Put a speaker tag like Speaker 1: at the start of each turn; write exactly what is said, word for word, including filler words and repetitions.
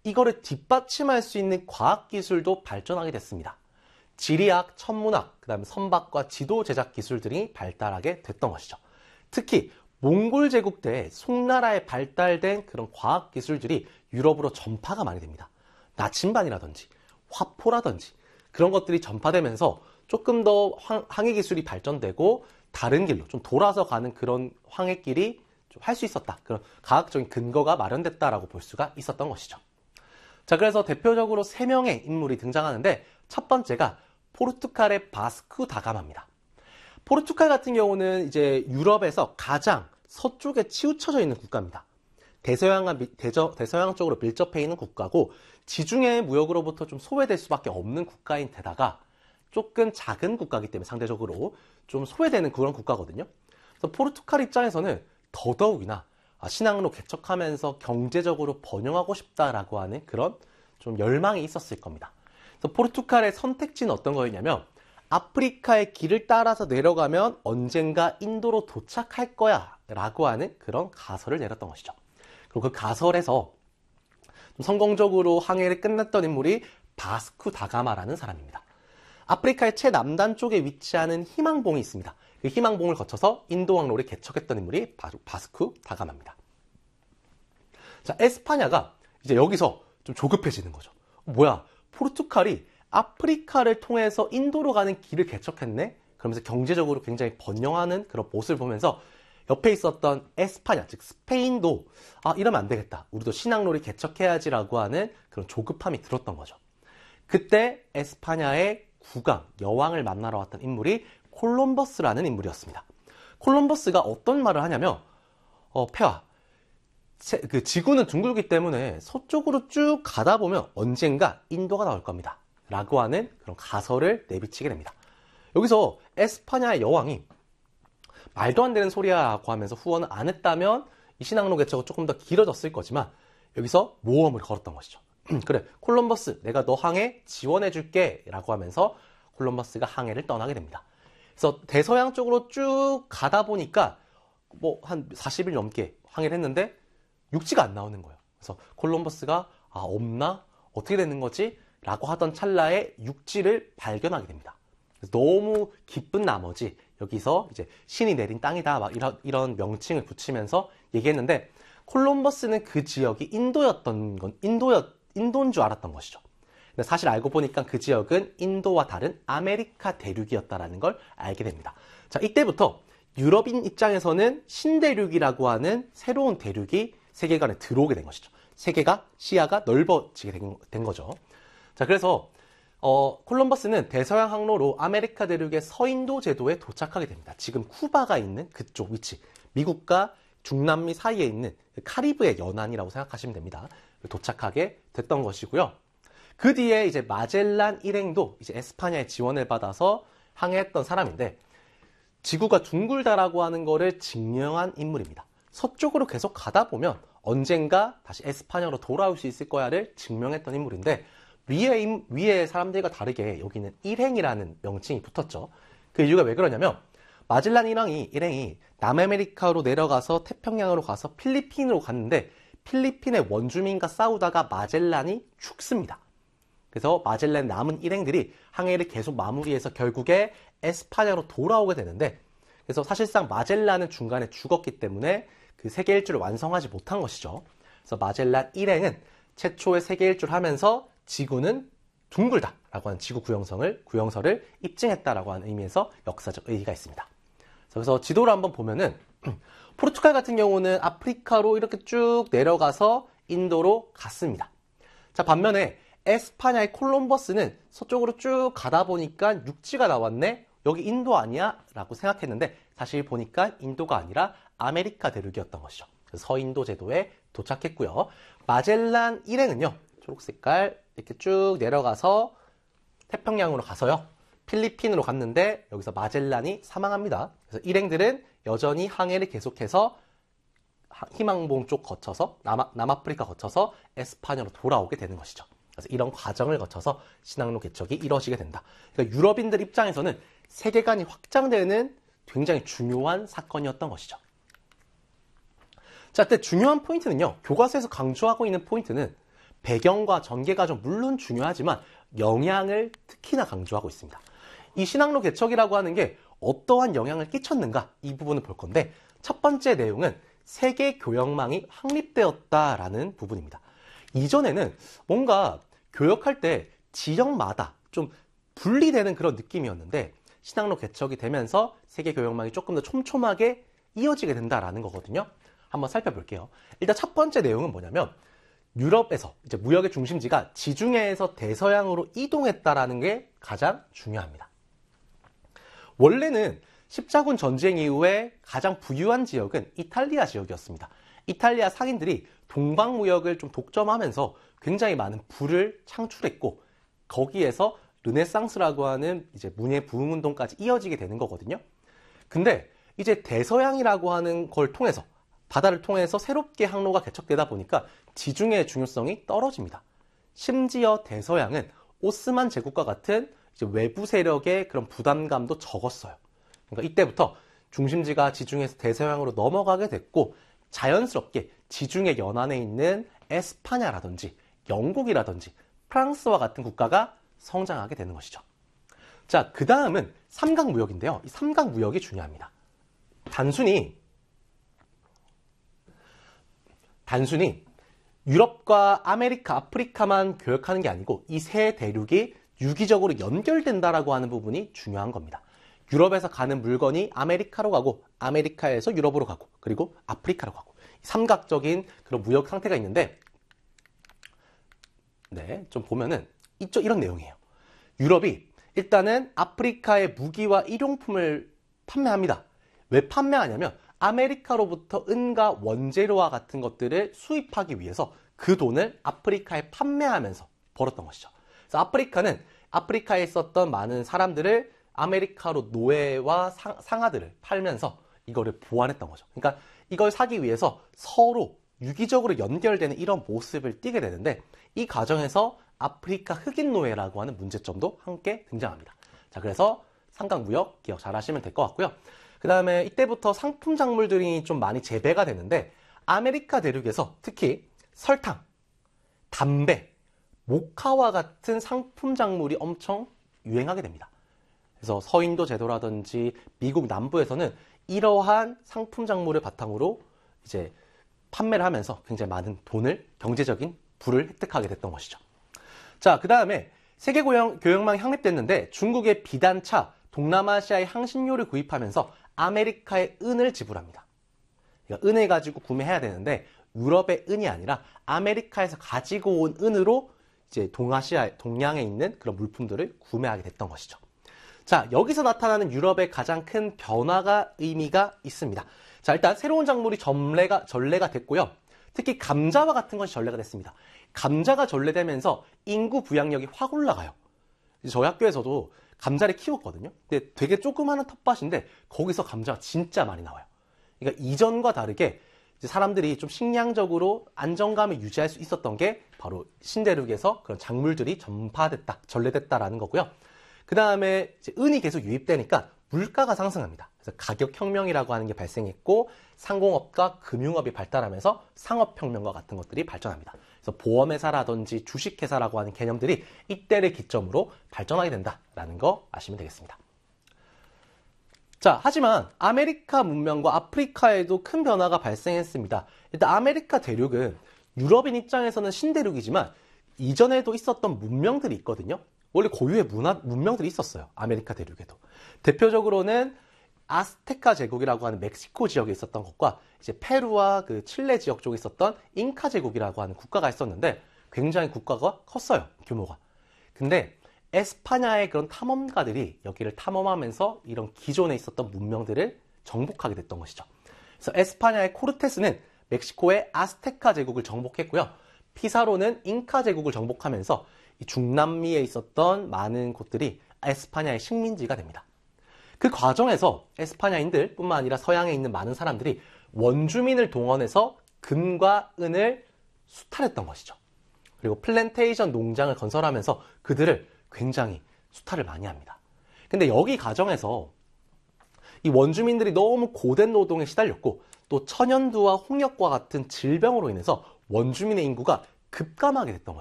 Speaker 1: 이거를 뒷받침할 수 있는 과학기술도 발전하게 됐습니다. 지리학, 천문학, 그 다음에 선박과 지도 제작 기술들이 발달하게 됐던 것이죠. 특히 몽골 제국 때 송나라에 발달된 그런 과학기술들이 유럽으로 전파가 많이 됩니다. 나침반이라든지 화포라든지 그런 것들이 전파되면서 조금 더 항해 기술이 발전되고 다른 길로 좀 돌아서 가는 그런 항해길이 할 수 있었다. 그런 과학적인 근거가 마련됐다라고 볼 수가 있었던 것이죠. 자, 그래서 대표적으로 세 명의 인물이 등장하는데 첫 번째가 포르투갈의 바스쿠 다가마입니다. 포르투갈 같은 경우는 이제 유럽에서 가장 서쪽에 치우쳐져 있는 국가입니다. 대서양과 미, 대저, 대서양 쪽으로 밀접해 있는 국가고 지중해 무역으로부터 좀 소외될 수밖에 없는 국가인 데다가 조금 작은 국가이기 때문에 상대적으로 좀 소외되는 그런 국가거든요. 그래서 포르투갈 입장에서는 더더욱이나 신항로 개척하면서 경제적으로 번영하고 싶다라고 하는 그런 좀 열망이 있었을 겁니다. 그래서 포르투갈의 선택지는 어떤 거였냐면 아프리카의 길을 따라서 내려가면 언젠가 인도로 도착할 거야 라고 하는 그런 가설을 내렸던 것이죠. 그리고 그 가설에서 좀 성공적으로 항해를 끝냈던 인물이 바스쿠 다가마라는 사람입니다. 아프리카의 최남단 쪽에 위치하는 희망봉이 있습니다. 그 희망봉을 거쳐서 인도 항로를 개척했던 인물이 바스쿠 다가마입니다. 자, 에스파냐가 이제 여기서 좀 조급해지는 거죠. 뭐야, 포르투갈이 아프리카를 통해서 인도로 가는 길을 개척했네? 그러면서 경제적으로 굉장히 번영하는 그런 모습을 보면서 옆에 있었던 에스파냐, 즉 스페인도 아, 이러면 안 되겠다. 우리도 신항로를 개척해야지라고 하는 그런 조급함이 들었던 거죠. 그때 에스파냐의 국왕, 여왕을 만나러 왔던 인물이 콜럼버스라는 인물이었습니다. 콜럼버스가 어떤 말을 하냐면 어, 폐하, 그 지구는 둥글기 때문에 서쪽으로 쭉 가다 보면 언젠가 인도가 나올 겁니다. 라고 하는 그런 가설을 내비치게 됩니다. 여기서 에스파냐의 여왕이 말도 안 되는 소리야 라고 하면서 후원을 안 했다면 이 신항로 개척은 조금 더 길어졌을 거지만 여기서 모험을 걸었던 것이죠. 그래, 콜럼버스 내가 너 항해 지원해 줄게 라고 하면서 콜럼버스가 항해를 떠나게 됩니다. 그래서 대서양 쪽으로 쭉 가다 보니까 뭐 한 사십 일 넘게 항해를 했는데 육지가 안 나오는 거예요. 그래서 콜럼버스가 아 없나? 어떻게 되는 거지? 라고 하던 찰나에 육지를 발견하게 됩니다. 그래서 너무 기쁜 나머지 여기서 이제 신이 내린 땅이다 막 이런, 이런 명칭을 붙이면서 얘기했는데 콜럼버스는 그 지역이 인도였던 건 인도였, 인도인 줄 알았던 것이죠. 근데 사실 알고 보니까 그 지역은 인도와 다른 아메리카 대륙이었다라는 걸 알게 됩니다. 자, 이때부터 유럽인 입장에서는 신대륙이라고 하는 새로운 대륙이 세계관에 들어오게 된 것이죠. 세계가 시야가 넓어지게 된, 된 거죠. 자, 그래서 어, 콜럼버스는 대서양 항로로 아메리카 대륙의 서인도 제도에 도착하게 됩니다. 지금 쿠바가 있는 그쪽 위치, 미국과 중남미 사이에 있는 카리브해 연안이라고 생각하시면 됩니다. 도착하게 됐던 것이고요. 그 뒤에 이제 마젤란 일행도 이제 에스파냐의 지원을 받아서 항해했던 사람인데 지구가 둥글다라고 하는 거를 증명한 인물입니다. 서쪽으로 계속 가다 보면 언젠가 다시 에스파냐로 돌아올 수 있을 거야를 증명했던 인물인데 위에, 위에 사람들과 다르게 여기는 일행이라는 명칭이 붙었죠. 그 이유가 왜 그러냐면 마젤란 일행이, 일행이 남아메리카로 내려가서 태평양으로 가서 필리핀으로 갔는데 필리핀의 원주민과 싸우다가 마젤란이 죽습니다. 그래서 마젤란 남은 일행들이 항해를 계속 마무리해서 결국에 에스파냐로 돌아오게 되는데 그래서 사실상 마젤란은 중간에 죽었기 때문에 그 세계 일주를 완성하지 못한 것이죠. 그래서 마젤란 일행은 최초의 세계 일주를 하면서 지구는 둥글다라고 하는 지구 구형성을, 구형설을 입증했다라고 하는 의미에서 역사적 의의가 있습니다. 그래서 지도를 한번 보면은 포르투갈 같은 경우는 아프리카로 이렇게 쭉 내려가서 인도로 갔습니다. 자, 반면에 에스파냐의 콜럼버스는 서쪽으로 쭉 가다 보니까 육지가 나왔네? 여기 인도 아니야? 라고 생각했는데 사실 보니까 인도가 아니라 아메리카 대륙이었던 것이죠. 서인도 제도에 도착했고요. 마젤란 일행은요. 초록색깔 이렇게 쭉 내려가서 태평양으로 가서요. 필리핀으로 갔는데 여기서 마젤란이 사망합니다. 그래서 일행들은 여전히 항해를 계속해서 희망봉 쪽 거쳐서 남아, 남아프리카 거쳐서 에스파냐로 돌아오게 되는 것이죠. 그래서 이런 과정을 거쳐서 신항로 개척이 이루어지게 된다. 그러니까 유럽인들 입장에서는 세계관이 확장되는 굉장히 중요한 사건이었던 것이죠. 자, 그때 중요한 포인트는요. 교과서에서 강조하고 있는 포인트는 배경과 전개가 좀 물론 중요하지만 영향을 특히나 강조하고 있습니다. 이 신학로 개척이라고 하는 게 어떠한 영향을 끼쳤는가 이 부분을 볼 건데 첫 번째 내용은 세계 교역망이 확립되었다라는 부분입니다. 이전에는 뭔가 교역할 때 지역마다 좀 분리되는 그런 느낌이었는데 신학로 개척이 되면서 세계 교역망이 조금 더 촘촘하게 이어지게 된다라는 거거든요. 한번 살펴볼게요. 일단 첫 번째 내용은 뭐냐면 유럽에서 이제 무역의 중심지가 지중해에서 대서양으로 이동했다라는 게 가장 중요합니다. 원래는 십자군 전쟁 이후에 가장 부유한 지역은 이탈리아 지역이었습니다. 이탈리아 상인들이 동방무역을 좀 독점하면서 굉장히 많은 부를 창출했고 거기에서 르네상스라고 하는 이제 문예 부흥 운동까지 이어지게 되는 거거든요. 근데 이제 대서양이라고 하는 걸 통해서 바다를 통해서 새롭게 항로가 개척되다 보니까 지중해의 중요성이 떨어집니다. 심지어 대서양은 오스만 제국과 같은 이제 외부 세력의 그런 부담감도 적었어요. 그러니까 이때부터 중심지가 지중해에서 대서양으로 넘어가게 됐고 자연스럽게 지중해 연안에 있는 에스파냐라든지 영국이라든지 프랑스와 같은 국가가 성장하게 되는 것이죠. 자, 그 다음은 삼각무역인데요. 이 삼각무역이 중요합니다. 단순히 단순히 유럽과 아메리카, 아프리카만 교역하는 게 아니고 이 세 대륙이 유기적으로 연결된다라고 하는 부분이 중요한 겁니다. 유럽에서 가는 물건이 아메리카로 가고 아메리카에서 유럽으로 가고 그리고 아프리카로 가고 삼각적인 그런 무역 상태가 있는데 네, 좀 보면은 이쪽 이런 내용이에요. 유럽이 일단은 아프리카에 무기와 일용품을 판매합니다. 왜 판매하냐면 아메리카로부터 은과 원재료와 같은 것들을 수입하기 위해서 그 돈을 아프리카에 판매하면서 벌었던 것이죠. 그래서 아프리카는 아프리카에 있었던 많은 사람들을 아메리카로 노예와 상, 상아들을 팔면서 이거를 보완했던 거죠. 그러니까 이걸 사기 위해서 서로 유기적으로 연결되는 이런 모습을 띠게 되는데 이 과정에서 아프리카 흑인 노예라고 하는 문제점도 함께 등장합니다. 자, 그래서 삼각무역 기억 잘 하시면 될 것 같고요. 그 다음에 이때부터 상품 작물들이 좀 많이 재배가 되는데 아메리카 대륙에서 특히 설탕, 담배, 모카와 같은 상품 작물이 엄청 유행하게 됩니다. 그래서 서인도 제도라든지 미국 남부에서는 이러한 상품 작물을 바탕으로 이제 판매를 하면서 굉장히 많은 돈을, 경제적인 부를 획득하게 됐던 것이죠. 자, 그 다음에 세계 교역망이 확립됐는데 중국의 비단차, 동남아시아의 향신료를 구입하면서 아메리카의 은을 지불합니다. 그러니까 은을 가지고 구매해야 되는데 유럽의 은이 아니라 아메리카에서 가지고 온 은으로 이제 동아시아, 동양에 있는 그런 물품들을 구매하게 됐던 것이죠. 자, 여기서 나타나는 유럽의 가장 큰 변화가 의미가 있습니다. 자, 일단 새로운 작물이 전래가, 전래가 됐고요. 특히 감자와 같은 것이 전래가 됐습니다. 감자가 전래되면서 인구 부양력이 확 올라가요. 저희 학교에서도 감자를 키웠거든요. 근데 되게 조그마한 텃밭인데 거기서 감자가 진짜 많이 나와요. 그러니까 이전과 다르게 이제 사람들이 좀 식량적으로 안정감을 유지할 수 있었던 게 바로 신대륙에서 그런 작물들이 전파됐다, 전래됐다라는 거고요. 그 다음에 은이 계속 유입되니까 물가가 상승합니다. 그래서 가격혁명이라고 하는 게 발생했고 상공업과 금융업이 발달하면서 상업혁명과 같은 것들이 발전합니다. 그래서 보험회사라든지 주식회사라고 하는 개념들이 이때를 기점으로 발전하게 된다라는 거 아시면 되겠습니다. 자, 하지만 아메리카 문명과 아프리카에도 큰 변화가 발생했습니다. 일단 아메리카 대륙은 유럽인 입장에서는 신대륙이지만 이전에도 있었던 문명들이 있거든요. 원래 고유의 문화, 문명들이 있었어요. 아메리카 대륙에도. 대표적으로는 아스테카 제국이라고 하는 멕시코 지역에 있었던 것과 이제 페루와 그 칠레 지역 쪽에 있었던 잉카 제국이라고 하는 국가가 있었는데 굉장히 국가가 컸어요. 규모가. 근데 에스파냐의 그런 탐험가들이 여기를 탐험하면서 이런 기존에 있었던 문명들을 정복하게 됐던 것이죠. 그래서 에스파냐의 코르테스는 멕시코의 아스테카 제국을 정복했고요. 피사로는 잉카 제국을 정복하면서 이 중남미에 있었던 많은 곳들이 에스파냐의 식민지가 됩니다. 그 과정에서 에스파냐인들 뿐만 아니라 서양에 있는 많은 사람들이 원주민을 동원해서 금과 은을 수탈했던 것이죠. 그리고 플랜테이션 농장을 건설하면서 그들을 굉장히 수탈을 많이 합니다. 근데 여기 과정에서 이 원주민들이 너무 고된 노동에 시달렸고 또 천연두와 홍역과 같은 질병으로 인해서 원주민의 인구가 급감하게 됐던